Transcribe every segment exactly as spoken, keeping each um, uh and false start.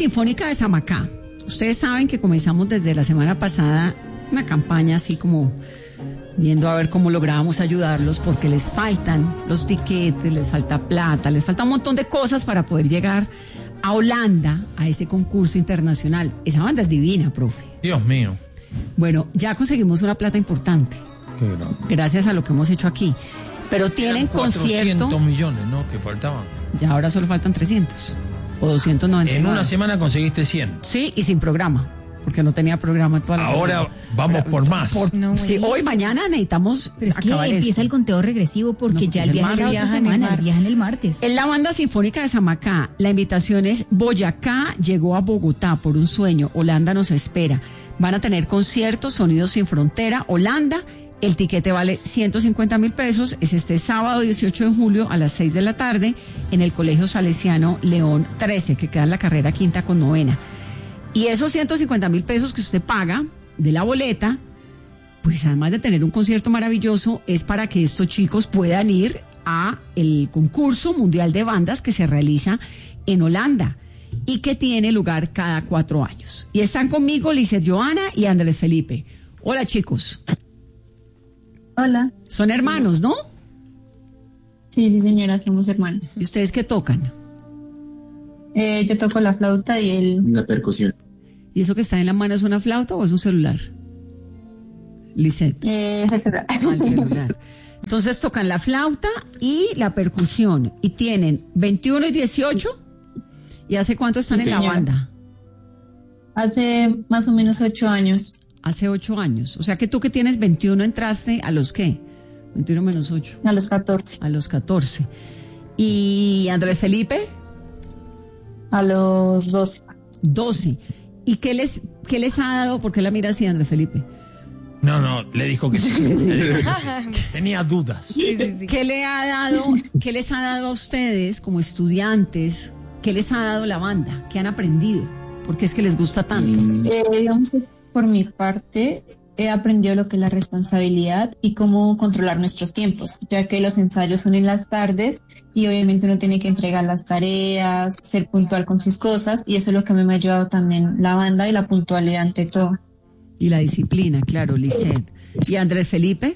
Sinfónica de Samacá. Ustedes saben que comenzamos desde la semana pasada una campaña así como viendo a ver cómo lográbamos ayudarlos, porque les faltan los tiquetes, les falta plata, les falta un montón de cosas para poder llegar a Holanda, a ese concurso internacional. Esa banda es divina, profe. Dios mío. Bueno, ya conseguimos una plata importante. Qué grande. Gracias a lo que hemos hecho aquí. Pero tienen concierto. cuatrocientos millones, ¿no? Que faltaban. Ya ahora solo faltan trescientos. O doscientos noventa y nueve. En una semana conseguiste cien. Sí, y sin programa. Porque no tenía programa toda la Ahora semana. vamos por más. Por, No, sí, hoy, mañana necesitamos Pero es que acabar empieza esto. el conteo regresivo porque No, porque ya es el el viaje es la martes. otra semana, el viaje en el martes. En la Banda Sinfónica de Samacá, la invitación es Boyacá llegó a Bogotá por un sueño, Holanda nos espera. Van a tener conciertos, Sonidos Sin Frontera, Holanda. El tiquete vale ciento cincuenta mil pesos. Es este sábado dieciocho de julio a las seis de la tarde en el Colegio Salesiano León trece, que queda en la carrera quinta con novena. Y esos ciento cincuenta mil pesos que usted paga de la boleta, pues además de tener un concierto maravilloso, es para que estos chicos puedan ir a el concurso mundial de bandas que se realiza en Holanda y que tiene lugar cada cuatro años. Y están conmigo Lizeth Joana y Andrés Felipe. Hola, chicos. Hola. Son hermanos, ¿no? Sí, sí, señora, somos hermanos. ¿Y ustedes qué tocan? Eh, yo toco la flauta y él La percusión. ¿Y eso que está en la mano es una flauta o es un celular? Lizeth. eh, el celular. Ah, el celular. Entonces tocan la flauta y la percusión. Y tienen veintiuno y dieciocho. ¿Y hace cuánto están Sí, en la señora. banda? Hace más o menos ocho años. Hace ocho años. O sea que tú que tienes veintiuno entraste a los qué? veintiuno menos ocho. A los catorce. A los catorce. ¿Y Andrés Felipe? A los doce. doce. ¿Y qué les, qué les ha dado? ¿Por qué la mira así, Andrés Felipe? No, no, le dijo que sí. Le dijo que sí. Tenía dudas. Sí, sí, sí. ¿Qué le ha dado, qué les ha dado a ustedes como estudiantes? ¿Qué les ha dado la banda? ¿Qué han aprendido? ¿Por qué es que les gusta tanto? Mm, Eh, digamos que por mi parte, he aprendido lo que es la responsabilidad y cómo controlar nuestros tiempos, ya que los ensayos son en las tardes y obviamente uno tiene que entregar las tareas, ser puntual con sus cosas, y eso es lo que a mí me ha ayudado también la banda y la puntualidad ante todo. Y la disciplina, claro, Lizeth. ¿Y Andrés Felipe?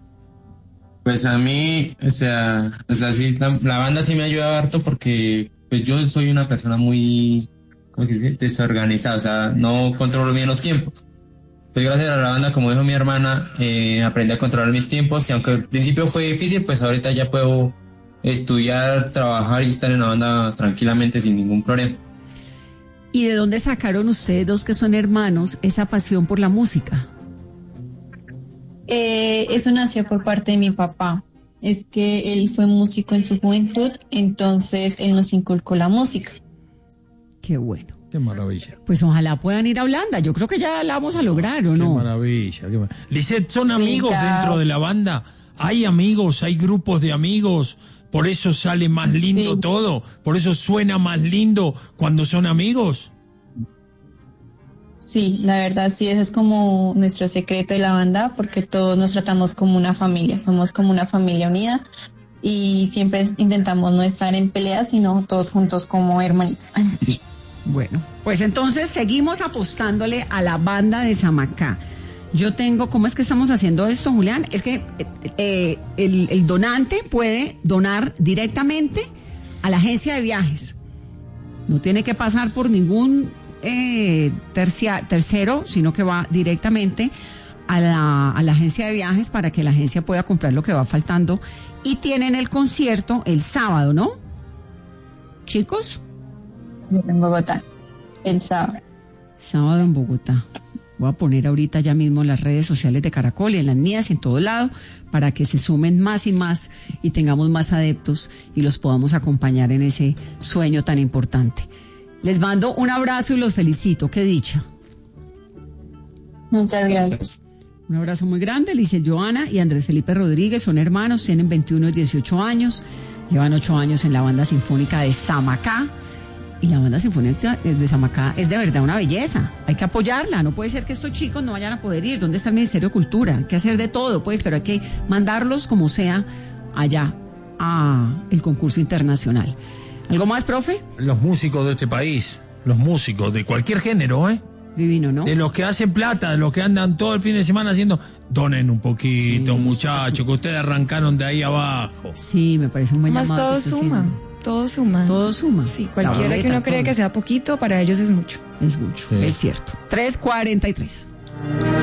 Pues a mí, o sea, o sea sí, la, la banda sí me ha ayudado harto porque pues yo soy una persona muy, ¿cómo se dice? Desorganizada, o sea, no controlo bien los tiempos. Pues gracias a la banda, como dijo mi hermana, eh, aprendí a controlar mis tiempos, y aunque al principio fue difícil, pues ahorita ya puedo estudiar, trabajar y estar en la banda tranquilamente sin ningún problema. ¿Y de dónde sacaron ustedes dos que son hermanos esa pasión por la música? Eh, eso nació por parte de mi papá. Es que él fue músico en su juventud, entonces él nos inculcó la música. Qué bueno. Qué maravilla. Pues ojalá puedan ir a Holanda. Yo creo que ya la vamos a lograr, ¿o Qué no? maravilla. Qué mar... Lisette, ¿son amigos claro. dentro de la banda? ¿Hay amigos? ¿Hay grupos de amigos? ¿Por eso sale más lindo Sí. todo? ¿Por eso suena más lindo cuando son amigos? Sí, la verdad sí, ese es como nuestro secreto de la banda, porque todos nos tratamos como una familia, somos como una familia unida y siempre intentamos no estar en peleas, sino todos juntos como hermanitos. Bueno, pues entonces seguimos apostándole a la banda de Samacá. Yo tengo, ¿cómo es que estamos haciendo esto, Julián? Es que eh, el, el donante puede donar directamente a la agencia de viajes. No tiene que pasar por ningún eh, tercia, tercero, sino que va directamente a la, a la agencia de viajes para que la agencia pueda comprar lo que va faltando. Y tienen el concierto el sábado, ¿no? Chicos. En Bogotá, el sábado. Sábado en Bogotá. Voy a poner ahorita ya mismo en las redes sociales de Caracol y en las mías y en todo lado para que se sumen más y más y tengamos más adeptos y los podamos acompañar en ese sueño tan importante. Les mando un abrazo y los felicito. Qué dicha. Muchas gracias. Un abrazo muy grande. Lizeth Joana y Andrés Felipe Rodríguez son hermanos, tienen veintiuno y dieciocho años, llevan ocho años en la banda sinfónica de Samacá. Y la banda sinfónica de Samacá es de verdad una belleza. Hay que apoyarla. No puede ser que estos chicos no vayan a poder ir. ¿Dónde está el Ministerio de Cultura? Hay que hacer de todo, pues, pero hay que mandarlos como sea allá a el concurso internacional. ¿Algo más, profe? Los músicos de este país los músicos de cualquier género, ¿eh? Divino, ¿no? De los que hacen plata, de los que andan todo el fin de semana haciendo, donen un poquito, Sí, muchachos, que ustedes arrancaron de ahí abajo. Sí, me parece un buen Más llamado. todo que está suma, haciendo. todo suma. Todo suma. Sí, La cualquiera que boleta, uno cree todo. que sea poquito, para ellos es mucho. Es mucho, Sí. es cierto. tres cuarenta y tres.